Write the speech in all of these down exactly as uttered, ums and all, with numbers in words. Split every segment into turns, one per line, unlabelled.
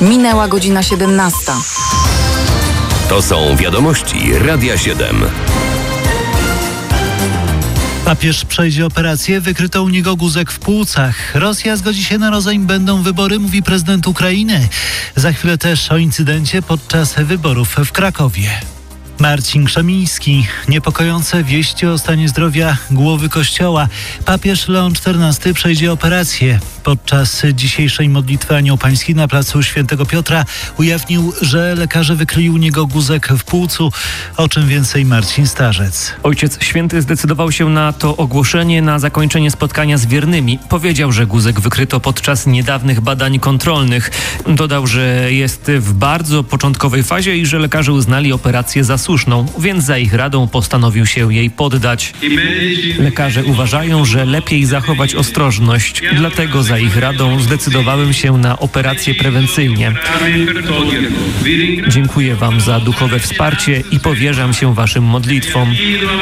Minęła godzina siedemnasta.
To są wiadomości Radia siedem.
Papież przejdzie operację, wykryto u niego guzek w płucach. Rosja zgodzi się na rozejm, będą wybory, mówi prezydent Ukrainy. Za chwilę też o incydencie podczas wyborów w Krakowie. Marcin Krzemiński. Niepokojące wieści o stanie zdrowia głowy Kościoła. Papież Leon czternasty przejdzie operację. Podczas dzisiejszej modlitwy Anioł Pański na placu Świętego Piotra ujawnił, że lekarze wykryli u niego guzek w płucu. O czym więcej Marcin Starzec.
Ojciec Święty zdecydował się na to ogłoszenie na zakończenie spotkania z wiernymi. Powiedział, że guzek wykryto podczas niedawnych badań kontrolnych. Dodał, że jest w bardzo początkowej fazie i że lekarze uznali operację za słuszną, więc za ich radą postanowił się jej poddać. Lekarze uważają, że lepiej zachować ostrożność. Dlatego za ich radą zdecydowałem się na operację prewencyjnie. Dziękuję Wam za duchowe wsparcie i powierzam się Waszym modlitwom.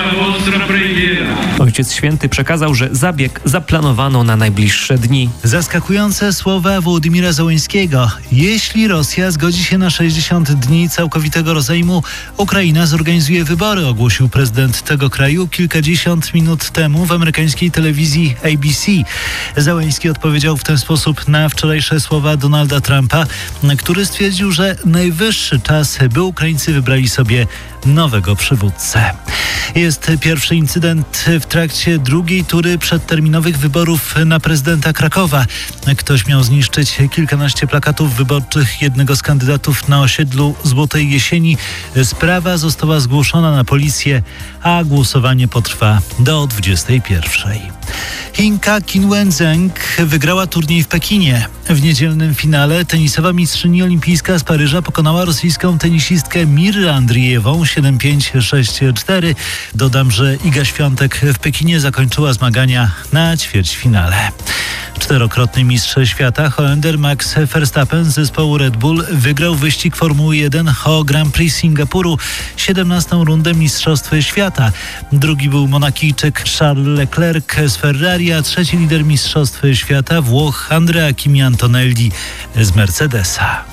Ojciec Święty przekazał, że zabieg zaplanowano na najbliższe dni.
Zaskakujące słowa Wołodymyra Zełenskiego. Jeśli Rosja zgodzi się na sześćdziesiąt dni całkowitego rozejmu, Ukraina zorganizuje wybory, ogłosił prezydent tego kraju kilkadziesiąt minut temu w amerykańskiej telewizji A B C. Zełenski odpowiedział w ten sposób na wczorajsze słowa Donalda Trumpa, który stwierdził, że najwyższy czas, by Ukraińcy wybrali sobie nowego przywódcę. Jest pierwszy incydent w trakcie drugiej tury przedterminowych wyborów na prezydenta Krakowa. Ktoś miał zniszczyć kilkanaście plakatów wyborczych jednego z kandydatów na osiedlu Złotej Jesieni. Sprawa została zgłoszona na policję, a głosowanie potrwa do dwudziestej pierwszej. Chinka Qin Wenzheng wygrała turniej w Pekinie. W niedzielnym finale tenisowa mistrzyni olimpijska z Paryża pokonała rosyjską tenisistkę Mirę Andrijewą siedem pięć sześć cztery. Dodam, że Iga Świątek w Pekinie zakończyła zmagania na ćwierćfinale. Czterokrotny mistrz świata Holender Max Verstappen z zespołu Red Bull wygrał wyścig Formuły jeden o Grand Prix Singapuru, siedemnastą rundę Mistrzostw Świata. Drugi był Monakijczyk Charles Leclerc z Ferrari, a trzeci lider Mistrzostw Świata Włoch Andrea Kimi Antonelli z Mercedesa.